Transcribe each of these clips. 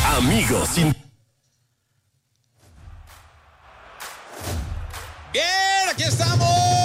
Amigos sin... Bien, aquí estamos.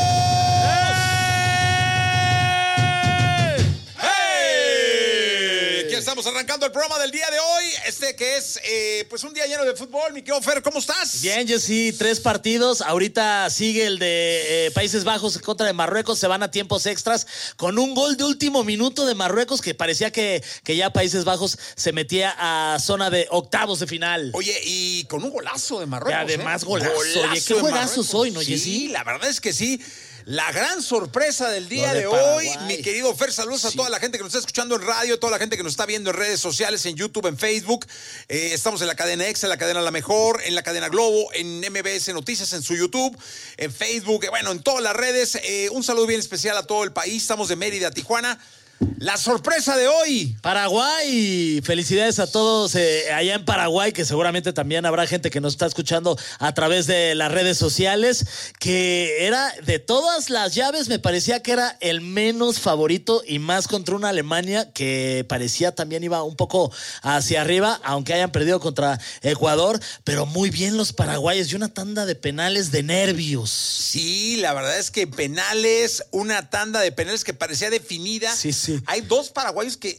¡Hey! Aquí estamos arrancando el programa del día de hoy. Que es pues un día lleno de fútbol. Mi querido Fer, ¿cómo estás? Bien, Jessy, 3 partidos. Ahorita sigue el de Países Bajos contra de Marruecos. Se van a tiempos extras con un gol de último minuto de Marruecos que parecía que ya Países Bajos se metía a zona de octavos de final. Oye, y con un golazo de Marruecos. Y además golazo. Oye, qué juegazos hoy, ¿no, Jessy? Sí, la verdad es que sí. La gran sorpresa del día de hoy, mi querido Fer, saludos a toda la gente que nos está escuchando en radio, toda la gente que nos está viendo en redes sociales, en YouTube, en Facebook. Estamos en la cadena Exa, en la cadena La Mejor, en la cadena Globo, en MBS Noticias, en su YouTube, en Facebook, bueno, en todas las redes. Un saludo bien especial a todo el país. Estamos de Mérida, Tijuana. La sorpresa de hoy. Paraguay. Felicidades a todos allá en Paraguay, que seguramente también habrá gente que nos está escuchando a través de las redes sociales, que era de todas las llaves, me parecía que era el menos favorito y más contra una Alemania que parecía también iba un poco hacia arriba, aunque hayan perdido contra Ecuador, pero muy bien los paraguayos y una tanda de penales de nervios. Sí, la verdad es que penales, una tanda de penales que parecía definida. Sí. Hay 2 paraguayos que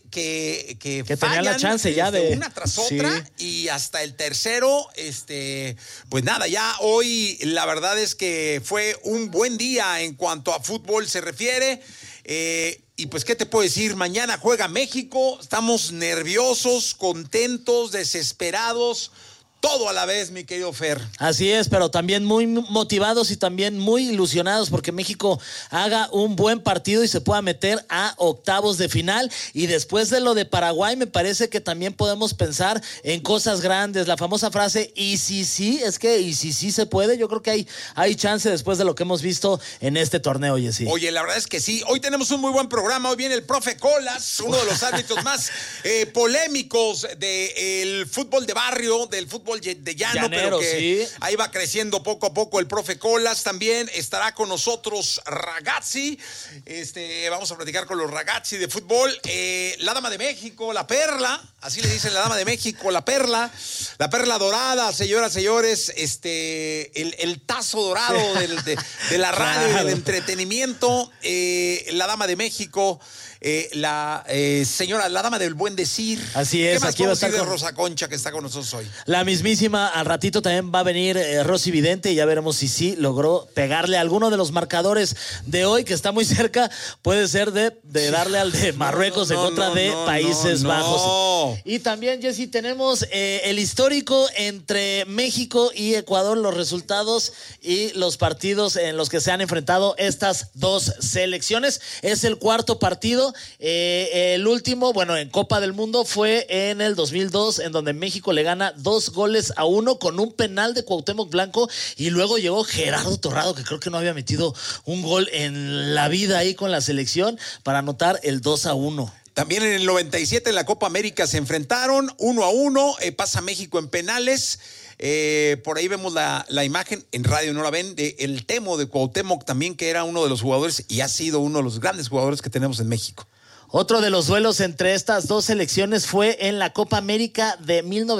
tenían la chance ya de una tras otra, y hasta el tercero, pues nada, ya hoy la verdad es que fue un buen día en cuanto a fútbol se refiere. Y pues, ¿qué te puedo decir? Mañana juega México, estamos nerviosos, contentos, desesperados. Todo a la vez, mi querido Fer. Así es, pero también muy motivados y también muy ilusionados porque México haga un buen partido y se pueda meter a octavos de final. Y después de lo de Paraguay, me parece que también podemos pensar en cosas grandes. La famosa frase, y si sí, se puede. Yo creo que hay chance después de lo que hemos visto en este torneo, Jessy. Oye, la verdad es que sí. Hoy tenemos un muy buen programa. Hoy viene el profe Colas, uno de los árbitros más polémicos del fútbol de barrio, del fútbol de llano, pero que sí, ahí va creciendo poco a poco el profe Colas. También estará con nosotros Ragazzi. Vamos a platicar con los Ragazzi de fútbol. La Dama de México, la Perla, así le dicen la Dama de México, la Perla dorada, señoras, señores, el tazo dorado de la radio y del entretenimiento. La Dama de México. La Dama del Buen Decir. Así es. ¿Qué más aquí va a estar de Rosa Concha, que está con nosotros hoy? La mismísima. Al ratito también va a venir Rosy Vidente y ya veremos si sí logró pegarle a alguno de los marcadores de hoy, que está muy cerca. Puede ser de darle al de Marruecos en contra de Países Bajos. Y también, Jessy, tenemos el histórico entre México y Ecuador, los resultados y los partidos en los que se han enfrentado estas 2 selecciones. Es el 4º partido. El último, bueno, en Copa del Mundo fue en el 2002, en donde México le gana 2-1 con un penal de Cuauhtémoc Blanco, y luego llegó Gerardo Torrado, que creo que no había metido un gol en la vida ahí con la selección, para anotar el 2-1. También en el 97 en la Copa América se enfrentaron 1-1, pasa México en penales. Por ahí vemos la imagen, en radio no la ven, de el Temo de Cuauhtémoc también, que era uno de los jugadores y ha sido uno de los grandes jugadores que tenemos en México. Otro de los duelos entre estas 2 selecciones fue en la Copa América de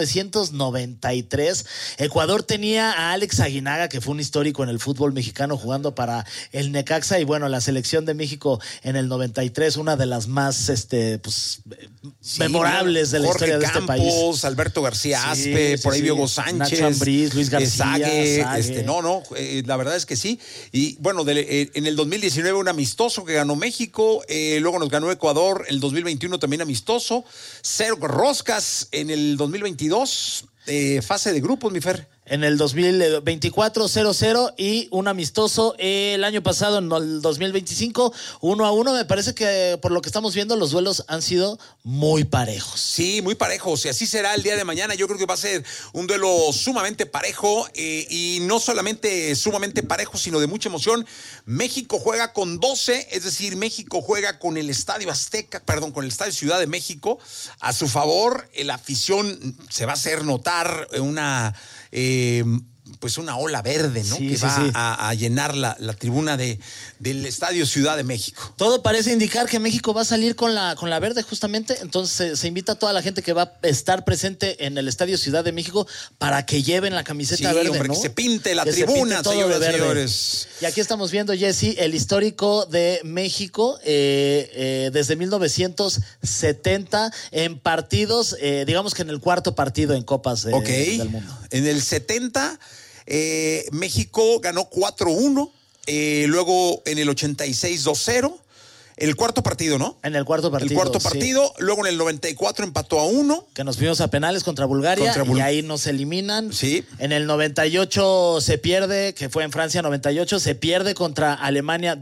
1993. Ecuador tenía a Alex Aguinaga, que fue un histórico en el fútbol mexicano, jugando para el Necaxa, y bueno, la selección de México en el 93, una de las más memorables de la historia de este país. Jorge Campos, Alberto García Aspe, por ahí Diego Sánchez, Nacho Ambriz, Luis García, Sague. La verdad es que sí. Y bueno, en el 2019 un amistoso que ganó México, luego nos ganó Ecuador. El 2021 también amistoso. 0 roscas en el 2022. Fase de grupos, mi Fer. En el 2024, 0-0 y un amistoso el año pasado, en el 2025, 1-1. Me parece que por lo que estamos viendo, los duelos han sido muy parejos. Sí, muy parejos, y así será el día de mañana. Yo creo que va a ser un duelo sumamente parejo, y no solamente sumamente parejo, sino de mucha emoción. México juega con 12, es decir, México juega con el Estadio con el Estadio Ciudad de México a su favor. La afición se va a hacer notar una pues una ola verde, ¿no? Sí, que sí, va sí. a llenar la tribuna del Estadio Ciudad de México. Todo parece indicar que México va a salir con la verde justamente, entonces se invita a toda la gente que va a estar presente en el Estadio Ciudad de México para que lleven la camiseta verde, hombre, ¿no? que se pinte la que tribuna, se pinte todo de verde. señores. Y aquí estamos viendo, Jesse, el histórico de México desde 1970 en partidos, digamos que en el cuarto partido en Copas del Mundo. En el 70 México ganó 4-1, luego en el 86 2-0, el cuarto partido, ¿no? En el cuarto partido. El cuarto partido, luego en el 94 empató a 1. Que nos fuimos a penales contra Bulgaria y ahí nos eliminan. Sí. En el 98 se pierde, que fue en Francia 98, se pierde contra Alemania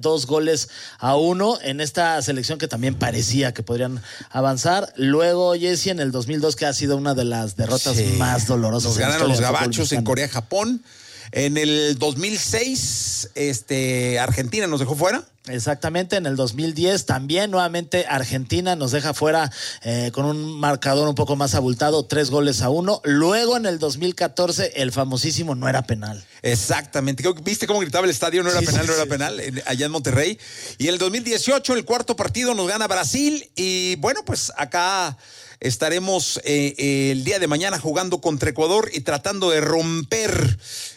2-1 en esta selección que también parecía que podrían avanzar. Luego, Jesse, en el 2002, que ha sido una de las derrotas más dolorosas. Nos ganan los gabachos en Corea-Japón. En el 2006, Argentina nos dejó fuera. Exactamente, en el 2010 también nuevamente Argentina nos deja fuera con un marcador un poco más abultado, 3-1. Luego en el 2014 el famosísimo no era penal. Exactamente, ¿viste cómo gritaba el estadio? No era penal, no era penal, allá en Monterrey. Y en el 2018 el cuarto partido nos gana Brasil y bueno, pues acá estaremos el día de mañana jugando contra Ecuador y tratando de romper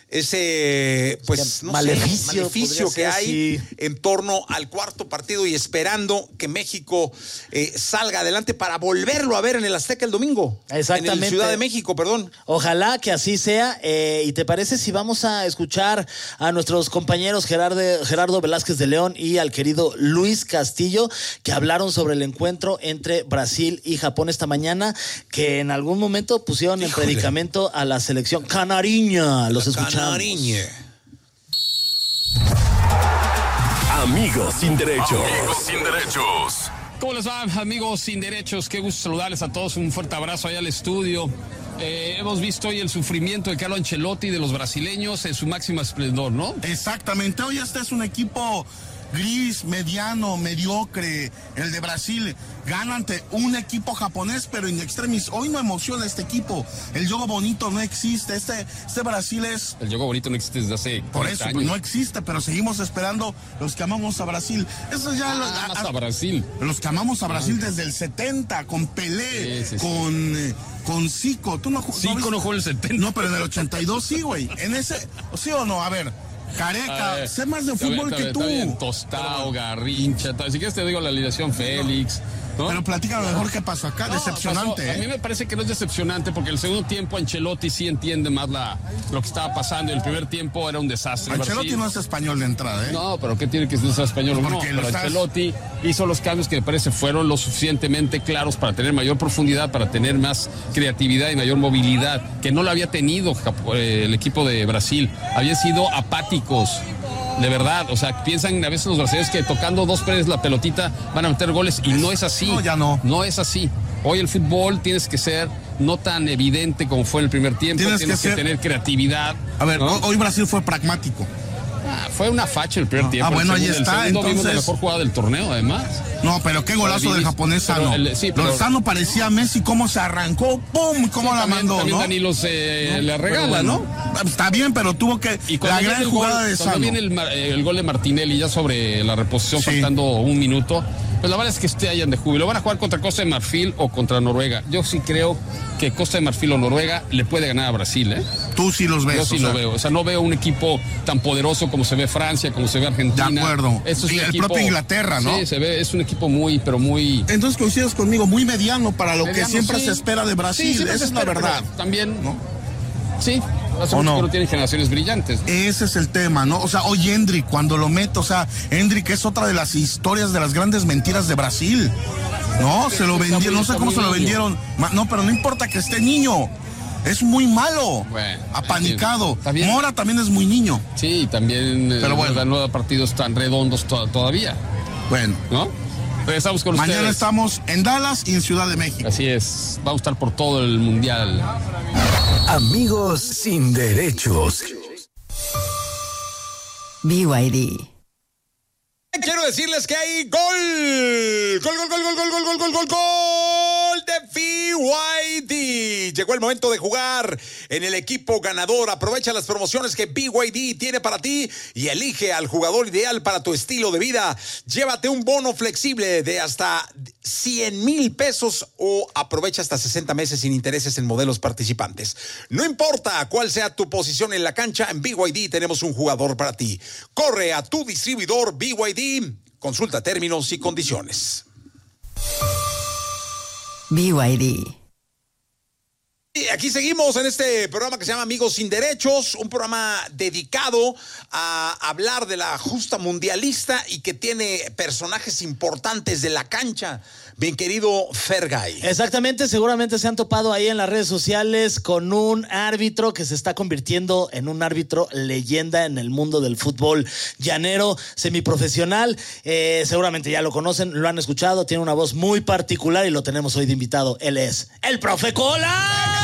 ese pues maleficio que hay en torno al cuarto partido y esperando que México salga adelante para volverlo a ver en el Azteca el domingo. Exactamente. En el Ciudad de México, perdón. Ojalá que así sea. ¿Y te parece si vamos a escuchar a nuestros compañeros Gerardo Velázquez de León y al querido Luis Castillo, que hablaron sobre el encuentro entre Brasil y Japón esta mañana, que en algún momento pusieron en predicamento a la selección canariña? Los escuchamos. Amigos sin derechos. Amigos sin derechos. ¿Cómo les va, amigos sin derechos? Qué gusto saludarles a todos. Un fuerte abrazo allá al estudio. Hemos visto hoy el sufrimiento de Carlo Ancelotti y de los brasileños en su máximo esplendor, ¿no? Exactamente. Hoy este es un equipo gris, mediano, mediocre, el de Brasil. Gana ante un equipo japonés, pero in extremis. Hoy no emociona este equipo. El juego bonito no existe. Este Brasil es... El juego bonito no existe desde hace 40 Por eso, años. pues, no existe, pero seguimos esperando los que amamos a Brasil. Eso ya... a Brasil. Los que amamos a Brasil desde el 70, con Pelé, con Zico. ¿Tú no Zico no jugó en el 70. No, pero en el 82 sí, güey. En ese... ¿Sí o no? A ver... Careca, sé más de fútbol que tú. Está bien, Tostado, Garrincha, si quieres te digo la alineación Félix. ¿No? Pero platícame mejor qué pasó acá, decepcionante. A mí me parece que no es decepcionante porque el segundo tiempo Ancelotti sí entiende más lo que estaba pasando. El primer tiempo era un desastre. Ancelotti no es español de entrada, ¿eh? No, pero ¿qué tiene que ser español? No, pero Ancelotti hizo los cambios que me parece fueron lo suficientemente claros para tener mayor profundidad, para tener más creatividad y mayor movilidad, que no lo había tenido el equipo de Brasil. Habían sido apáticos. De verdad, o sea, piensan a veces los brasileños que tocando dos paredes la pelotita van a meter goles y no es así. No, ya no. No es así. Hoy el fútbol tienes que ser no tan evidente como fue en el primer tiempo. Tienes que tener creatividad. A ver, ¿no? Hoy Brasil fue pragmático. Fue una facha el primer tiempo. Bueno, ahí está. El segundo vimos la mejor jugada del torneo, además. No, pero qué golazo del japonés Sano. Sano parecía Messi, cómo se arrancó, ¡pum! Cómo la mandó, también ¿no? Danilo le regala, ¿no? Está bien, pero tuvo que... Y la gran jugada de Sano. Cuando viene el gol de Martinelli ya sobre la reposición, faltando un minuto, pues la verdad es que hayan de júbilo. Van a jugar contra Costa de Marfil o contra Noruega. Yo sí creo que Costa de Marfil o Noruega le puede ganar a Brasil, ¿eh? Tú sí los ves. Yo sí lo veo. O sea, no veo un equipo tan poderoso como se ve Francia, como se ve Argentina. De acuerdo. Y el propio Inglaterra, ¿no? Sí, se ve, es un equipo muy... Entonces coincides conmigo, muy mediano para lo que siempre se espera de Brasil. Esa es la verdad. También, ¿no? Sí. No tienen generaciones brillantes. Ese es el tema, ¿no? O sea, hoy Endrick, cuando lo meto, o sea, Endrick es otra de las historias de las grandes mentiras de Brasil. No, se lo vendieron, no sé cómo se lo vendieron. No, pero no importa que esté niño. Es muy malo. Bueno, apanicado. Mora también es muy niño. Sí, también. Pero bueno, no da partidos tan redondos todavía. Bueno. ¿No? Regresamos con ustedes. Mañana estamos en Dallas y en Ciudad de México. Así es. Vamos a estar por todo el mundial. Amigos sin derechos. BYD. Quiero decirles que hay gol de BYD. BYD. Llegó el momento de jugar en el equipo ganador. Aprovecha las promociones que BYD tiene para ti y elige al jugador ideal para tu estilo de vida. Llévate un bono flexible de hasta 100,000 pesos o aprovecha hasta 60 meses sin intereses en modelos participantes. No importa cuál sea tu posición en la cancha, en BYD tenemos un jugador para ti. Corre a tu distribuidor BYD. Consulta términos y condiciones. BYD. Y aquí seguimos en este programa que se llama Amigos sin Derechos, un programa dedicado a hablar de la justa mundialista y que tiene personajes importantes de la cancha. Bien querido Fergay. Exactamente, seguramente se han topado ahí en las redes sociales con un árbitro que se está convirtiendo en un árbitro leyenda en el mundo del fútbol llanero, semiprofesional. Seguramente ya lo conocen, lo han escuchado, tiene una voz muy particular y lo tenemos hoy de invitado. Él es el Profe Colas.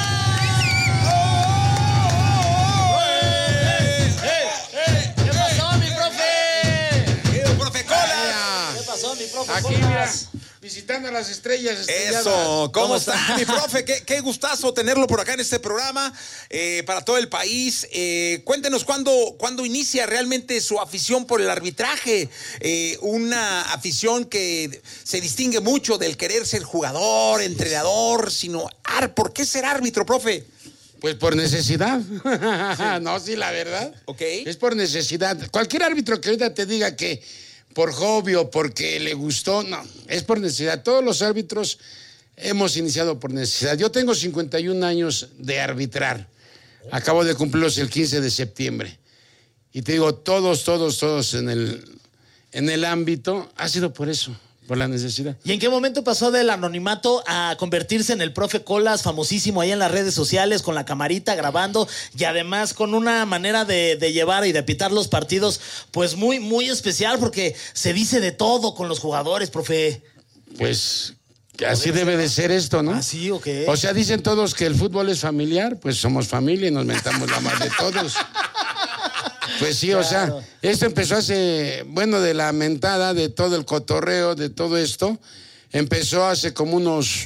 Aquí, mira, visitando a las estrellas estrelladas. Eso, ¿cómo está mi profe? Qué gustazo tenerlo por acá en este programa para todo el país. Cuéntenos cuándo inicia realmente su afición por el arbitraje. Una afición que se distingue mucho del querer ser jugador, entrenador, sino ¿por qué ser árbitro, profe? Pues por necesidad. No, sí, la verdad. Ok. Es por necesidad. Cualquier árbitro que ahorita te diga que por hobby o porque le gustó, no, es por necesidad. Todos los árbitros hemos iniciado por necesidad. Yo tengo 51 años de arbitrar. Acabo de cumplirlos el 15 de septiembre. Y te digo, todos en el ámbito ha sido por eso, por la necesidad. ¿Y en qué momento pasó del anonimato a convertirse en el Profe Colas, famosísimo ahí en las redes sociales, con la camarita grabando y además con una manera de llevar y de pitar los partidos pues muy, muy especial porque se dice de todo con los jugadores, profe? Pues así debe de ser esto, ¿no? ¿Así o qué? O sea, dicen todos que el fútbol es familiar, pues somos familia y nos mentamos la madre de todos. Pues sí, claro. O sea, esto empezó de la mentada, de todo el cotorreo, de todo esto, empezó hace como unos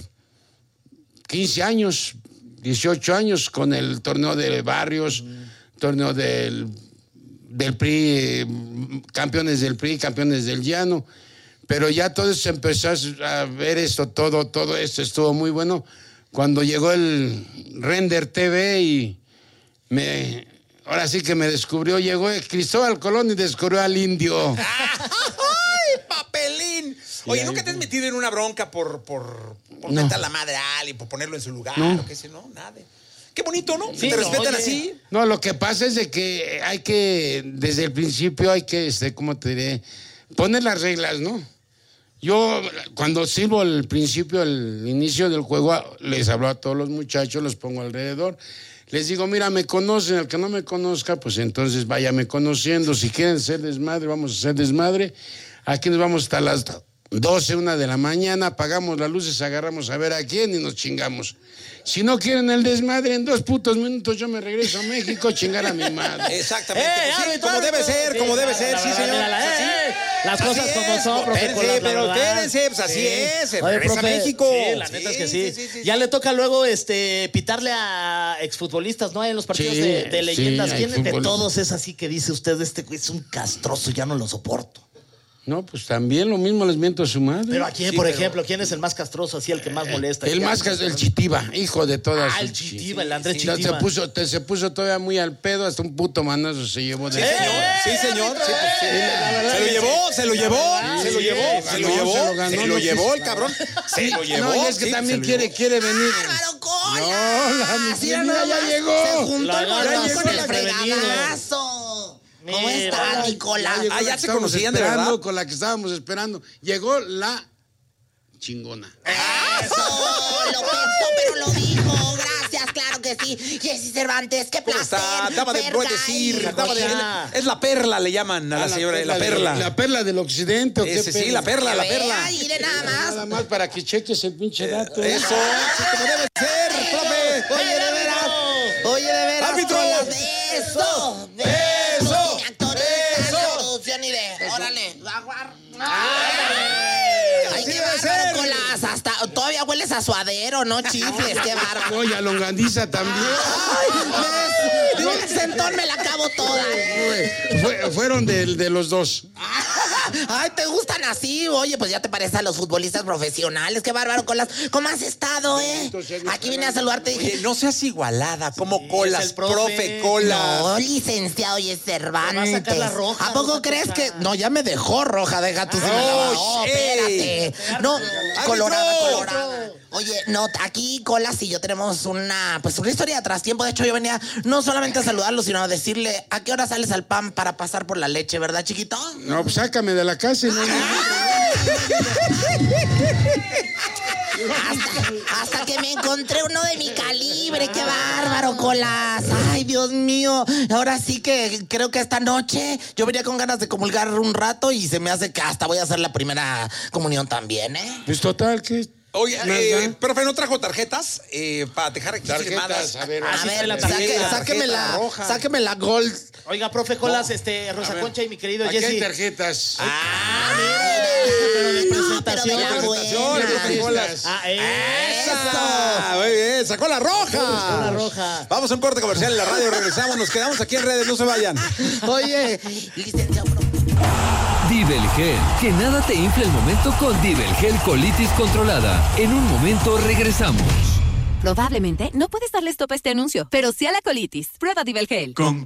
15 años, 18 años, con el torneo de barrios, torneo del PRI, campeones del PRI, campeones del llano, pero ya todo eso empezó a ver esto, todo esto estuvo muy bueno, cuando llegó el Render TV y ahora sí que me descubrió, llegó Cristóbal Colón y descubrió al indio. ¡Ay, papelín! Oye, ¿nunca te has metido en una bronca por meter la madre a alguien, por ponerlo en su lugar? No. O qué sé, ¿no? Nada. Qué bonito, ¿no? Sí, ¿Te respetan oye. así? No, lo que pasa es de que hay que, desde el principio hay que, ¿cómo te diré? Poner las reglas, ¿no? Yo, cuando sirvo el inicio del juego, les hablo a todos los muchachos, los pongo alrededor. Les digo, mira, me conocen, el que no me conozca, pues entonces váyame conociendo. Si quieren hacer desmadre, vamos a hacer desmadre. Aquí nos vamos hasta las 12, 1 de la mañana, apagamos las luces, agarramos a ver a quién y nos chingamos. Si no quieren el desmadre, en 2 putos minutos yo me regreso a México a chingar a mi madre. Exactamente. Sí, como debe ser, sí, señor. Las cosas como son, profe. Pero espérense, pues así es. Oye, Regresa a profe, México. Sí, la neta es que sí. Ya le toca luego pitarle a exfutbolistas, ¿no? En los partidos Sí, de leyendas. sí, ¿Quién hay de futbolistas. todos es así que dice usted, este güey es un castroso, ya no lo soporto? No, pues también lo mismo les miento a su madre. Pero ¿a quién, por ejemplo? ¿Quién es el más castroso, así el que más molesta? El más castroso, el Chitiba, hijo de todas. El Chitiba, el Andrés Sí, Chitiba. se puso todavía muy al pedo, hasta un puto manazo se llevó de Sí, señor. Se lo llevó el cabrón. Se lo llevó. No, y es que también quiere venir. ¡Álvaro Cola! No, la mira, ya llegó. Se juntó el La gordón agarra con el desprevenido. fregadazo. ¿Cómo Mira. está, Nicolás? Llegó la ya que se estábamos conocían de esperando, verdad. con la que estábamos esperando. Llegó la chingona. ¡Eso! Lo pensó, pero lo dijo. Gracias, claro que sí. Jessy Cervantes, qué ¿Cómo placer. está? Dama de buen decir. Es la perla, le llaman a la señora. La perla. La perla del occidente. ¿O qué Sí, pedo? la perla. Ahí de nada más. Nada más para que cheques el pinche dato. Eso, sí, como debe ser, profe. Oye, de veras. ¡Árbitro! Colas, ¡Eso! ¡Eso! Mi actor de producción y de... ¡Órale! ¡Ay, Así qué debe bárbaro, ser. Colas! Hasta todavía hueles a suadero, no chifles, qué bárbaro. No, y a longaniza también. Ay, de un centón me la acabo toda. Fueron de los dos. Ay, ¿te gustan así? Oye, pues ya te pareces a los futbolistas profesionales. Qué bárbaro, Colas. ¿Cómo has estado, Aquí vine a saludarte. Oye, no seas igualada. ¿Cómo Colas? Profe Colas. No, licenciado y es Cervantes. Me va a sacar la roja. ¿A poco crees que...? No, ya me dejó roja. Deja tú. Espérate. No, colorada. Oye, no, aquí Colas y yo tenemos una historia de trastiempo. De hecho, yo venía no solamente a saludarlo, sino a decirle ¿a qué hora sales al PAN para pasar por la leche, verdad, chiquito? No, pues sácame de la casa. No. Hasta que me encontré uno de mi calibre. ¡Qué bárbaro, Colas! ¡Ay, Dios mío! Ahora sí que creo que esta noche yo venía con ganas de comulgar un rato y se me hace que hasta voy a hacer la primera comunión también, Pues total, ¿qué? Oye, profe, ¿no trajo tarjetas para dejar aquí firmadas? A ver, sáqueme la Gold. Oiga, profe Colas, Rosa Concha y mi querido Jesse. Aquí hay tarjetas. Pero de presentación. Profe Colas. ¡Esa! Muy bien, sacó la roja. Vamos a un corte comercial en la radio, regresamos, nos quedamos aquí en redes, no se vayan. Oye, licenciado. Divelgel, que nada te infle el momento con Divelgel colitis controlada. En un momento regresamos. Probablemente no puedes darle stop a este anuncio, pero sí a la colitis. Prueba Divelgel. Con